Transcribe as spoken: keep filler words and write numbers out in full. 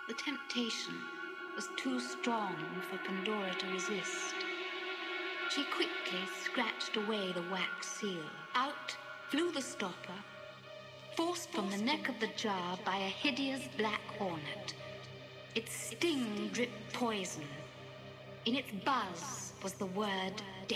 The temptation was too strong for Pandora to resist. She quickly scratched away the wax seal. Out flew the stopper, forced from the neck of the jar by a hideous black hornet. Its sting dripped poison. In its buzz was the word